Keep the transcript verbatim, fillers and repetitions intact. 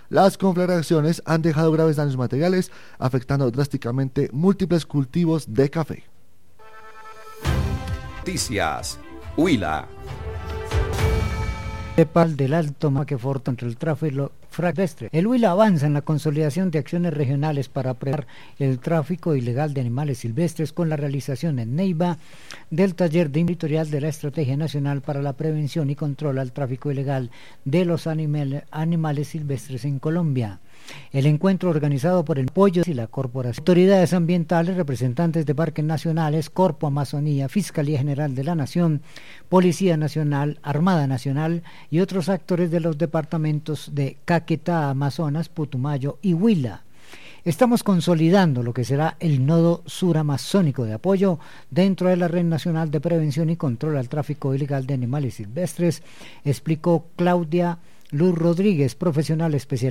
las conflagraciones han dejado graves daños materiales, afectando drásticamente múltiples cultivos de café. Noticias Huila. Cepal del Alto Maqueforte contra el tráfico fragrestre. El Huila avanza en la consolidación de acciones regionales para prevenir el tráfico ilegal de animales silvestres con la realización en Neiva del taller de editorial de la Estrategia Nacional para la Prevención y Control al Tráfico Ilegal de los animal, animales silvestres en Colombia. El encuentro organizado por el Pollo y la Corporación, autoridades ambientales, representantes de parques nacionales, Corpo Amazonía, Fiscalía General de la Nación, Policía Nacional, Armada Nacional y otros actores de los departamentos de Caquetá, Amazonas, Putumayo y Huila. Estamos consolidando lo que será el nodo suramazónico de apoyo dentro de la Red Nacional de Prevención y Control al Tráfico Ilegal de Animales Silvestres, explicó Claudia Luz Rodríguez, profesional especialista